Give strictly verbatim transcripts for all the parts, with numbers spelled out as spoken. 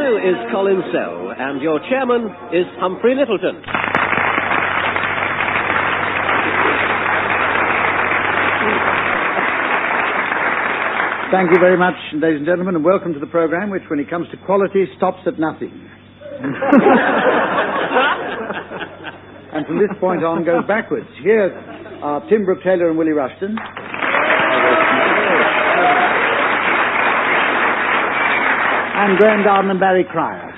radio is Colin Sell, and your chairman is Humphrey Littleton. Thank you very much, ladies and gentlemen, and welcome to the programme, which, when it comes to quality, stops at nothing. And from this point on, goes backwards. Here are Tim Brooke Taylor and Willie Rushton. And Graham Darden and Barry Cryer.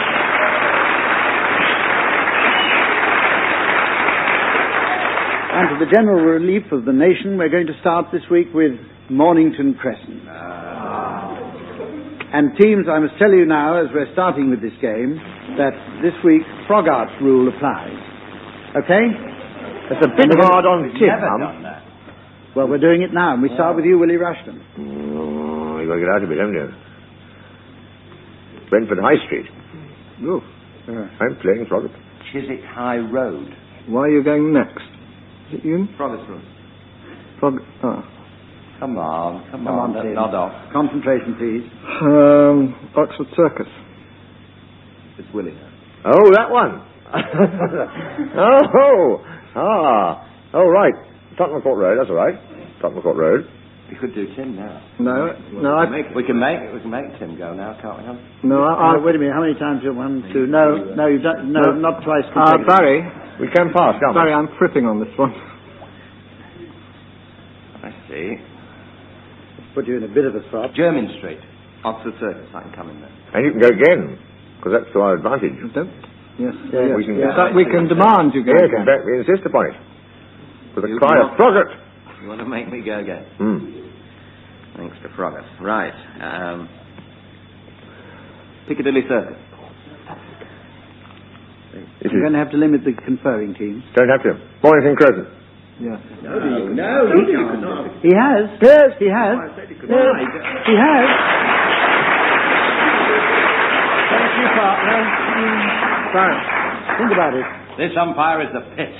And to the general relief of the nation, we're going to start this week with Mornington Crescent. And teams, I must tell you now, as we're starting with this game, that this week Frog Arts rule applies. Okay? It's a bit hard on Tim, Mum. Well, we're doing it now, and we start with you, Willie Rushton. Oh, you've got to get out of it, haven't you? Brentford High Street. Oh. Uh, I'm playing Frog. Chiswick High Road. Where are you going next? Is it you? Froggersroof. Frog... Oh. Come on, come, Come on, on, Tim. nod off. Concentration, please. Um, Oxford Circus. It's Willie. Oh, that one. oh, ah, oh, right. Tottenham Court Road, that's all right. Tottenham Court Road. We could do Tim now. No, well, no, we I... Can make, we can make we can make Tim go now, can't we? Huh? No, I... Uh, wait a minute, how many times have you one, two... No, no, you've done... No, no. not twice Uh, consecutively. Barry. We can pass, can't Barry, we? I'm tripping on this one. I see. Put you in a bit of a spot. Jermyn Street. Oxford Circus, I can come in there. And you can go again, because that's to our advantage. Don't... Yes, Yes, yes. we can, yes. That we can demand you go Yes, again. in fact, we insist upon it. With a You cry want- of Frogget. You want to make me go again? Hmm. Thanks to Frogger. Right. Um, Piccadilly Circus. This You're is, going to have to limit the conferring teams. don't have to. Mornington Crescent. Yes. No, no, you can't. He has. Yes, he has. Yes, he has. Thank you, partner. Fine. Think about it. This umpire is the piss.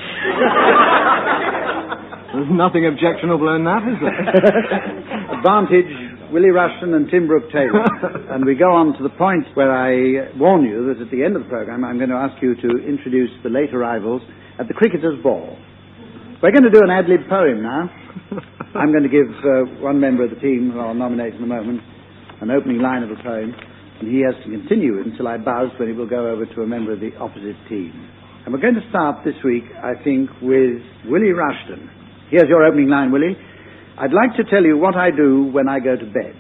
There's nothing objectionable in that, is there? Advantage, Willie Rushton and Tim Brooke Taylor. And we go on to the point where I warn you that at the end of the programme I'm going to ask you to introduce the late arrivals at the Cricketers' Ball. We're going to do an ad-lib poem now. I'm going to give uh, one member of the team, who I'll nominate in a moment, an opening line of a poem, and he has to continue it until I buzz, when it will go over to a member of the opposite team. And we're going to start this week, I think, with Willie Rushton. Here's your opening line, Willie. I'd like to tell you what I do when I go to bed.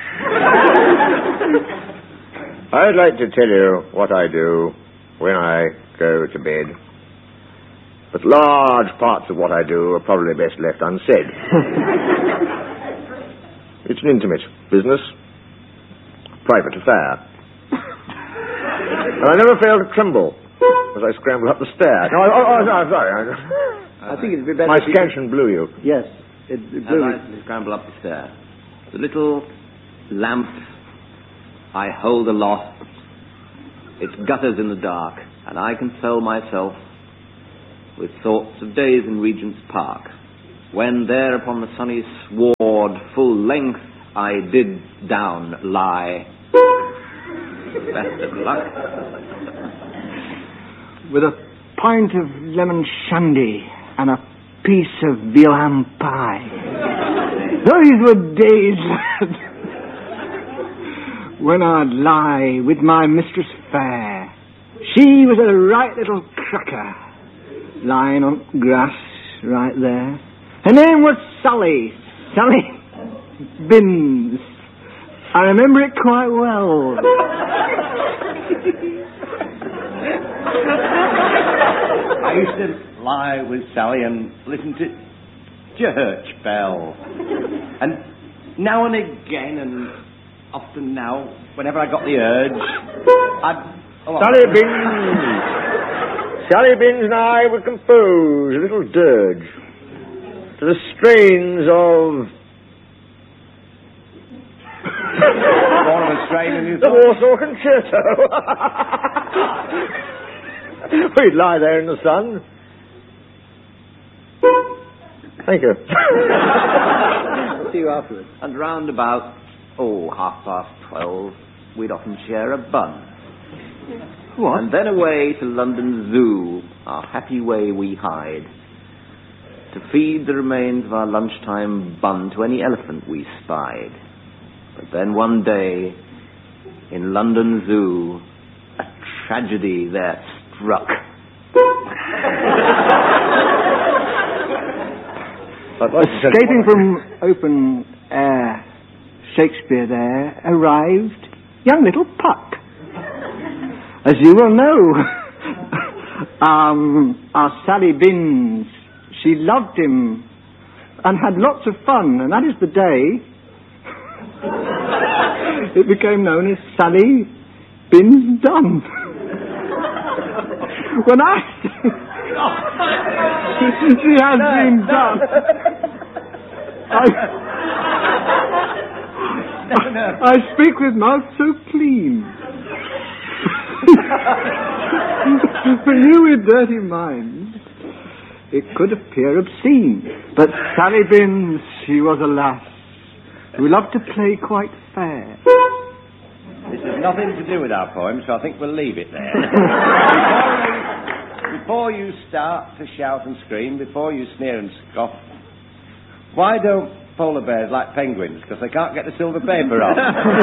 I'd like to tell you what I do when I go to bed. But large parts of what I do are probably best left unsaid. It's an intimate business, private affair. And I never fail to tremble as I scramble up the stair. No, oh, oh, no, sorry. I think it'd be better... My if you- scansion blew you. Yes, it, it As blew I it. scramble up the stair, the little lamp I hold aloft, it gutters in the dark, and I console myself with thoughts of days in Regent's Park, when there upon the sunny sward, full length, I did down lie. Best of luck. With a pint of lemon shandy and a piece of veal ham pie. Those were days, lad, when I'd lie with my mistress fair. She was a right little cracker, lying on grass right there. Her name was Sally, Sally Binns. I remember it quite well. I used to lie with Sally and listen to church bell. And now and again, and often now, whenever I got the urge, I'd... Oh, Sally Binns. Sally Binns and I would compose a little dirge to the strains of... More of a strain than you the thought. Warsaw Concerto. We'd lie there in the sun. Thank you. I'll see you afterwards. And round about, oh, half past twelve, we'd often share a bun. What? And then away to London Zoo, our happy way we hied, to feed the remains of our lunchtime bun to any elephant we spied. But then one day, in London Zoo, a tragedy there struck. Escaping from open air Shakespeare there arrived young little Puck. As you will know, um, our Sally Binns, she loved him and had lots of fun, and that is the day it became known as Sally Binns Done. When I she has been done, I, I speak with mouth so clean. For you with dirty minds, it could appear obscene. But Sally Binns, she was a lass who loved to play quite fair. This has nothing to do with our poem, so I think we'll leave it there. before, you, before you start to shout and scream, before you sneer and scoff, why don't polar bears like penguins? Because they can't get the silver paper off.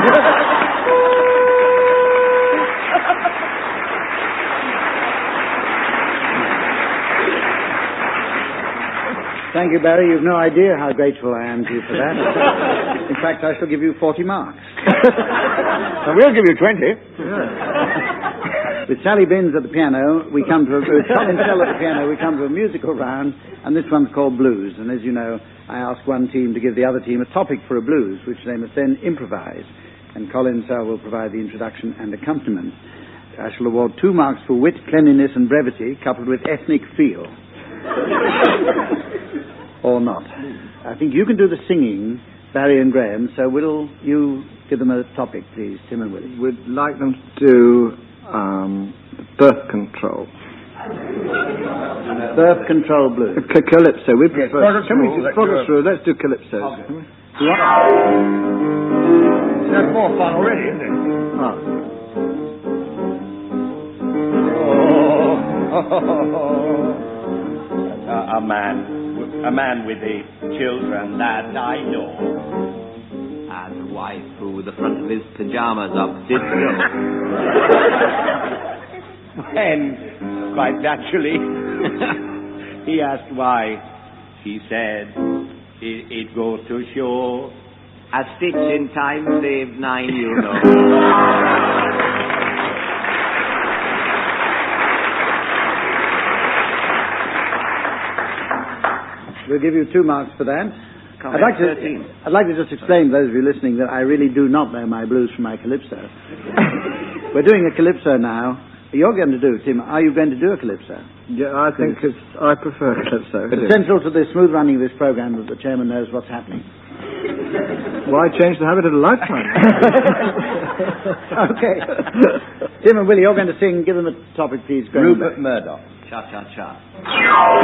Thank you, Barry. You've no idea how grateful I am to you for that. In fact, I shall give you forty marks. So we'll give you twenty. With Sally Binns at the piano, we come to a, with Colin Shell at the piano, we come to a musical round, and this one's called Blues. And as you know, I ask one team to give the other team a topic for a blues, which they must then improvise. And Colin Shell will provide the introduction and accompaniment. I shall award two marks for wit, cleanliness, and brevity, coupled with ethnic feel. Or not. I think you can do the singing, Barry and Graham, so will you give them a topic, please, Tim and Willie? We'd like them to do um, birth control. Birth control blues. C- calypso. We prefer. Yes, Can we through. just progress through? Let's do calypso. Okay. That's more fun already, isn't it? Oh. Uh, a man, a man with the children that I know. And the wife who the front of his pyjamas up did so. And quite naturally, he asked why. She said, it, it goes to show. A stitch in time saved nine, you know. We'll give you two marks for that. I'd like, to, I'd like to just explain to those of you listening that I really do not know my blues from my calypso. We're doing a calypso now. You're going to do, Tim, are you going to do a calypso? Yeah, I think it's, I prefer calypso. It's essential to the smooth running of this program that the chairman knows what's happening. Why change the habit of a lifetime? Okay. Tim and Willie, you're going to sing. Give them a topic, please. Graham. Rupert Murdoch. Cha-cha-cha.